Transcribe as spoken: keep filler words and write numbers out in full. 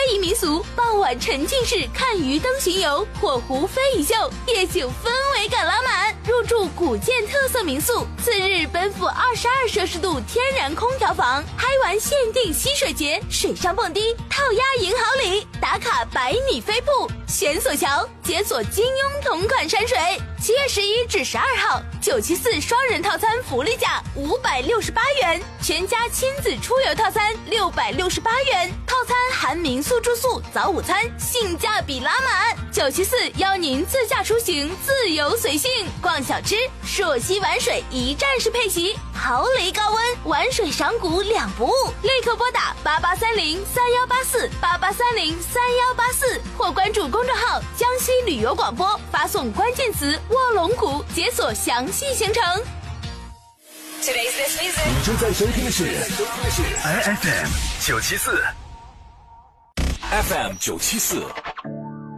仪民俗，傍晚沉浸式看鱼灯巡游，火狐飞鱼秀，夜景氛围感拉满。入住古建特色民宿，次日奔赴二十二摄氏度天然空调房，嗨玩限定吸水节，水上蹦迪，套鸭赢好礼，打卡百米飞瀑，悬索桥，解锁金庸同款山水。七月十一至十二号，九七四双人套餐福利价五百六十八元，全家亲子出游套餐六百六十八元，套餐含民宿住宿、早午餐，性价比拉满。九七四邀您自驾出行，自由随性，逛小吃，朔溪玩水一站式配席，豪雷高温，玩水赏古两不误。立刻拨打八八三零三幺八四八八三零三幺八四，或关注公众号江西旅游广播，发送关键词卧龙谷，解锁详细行程。 你正在收听的是 I F M 九七四 ，F M 九七四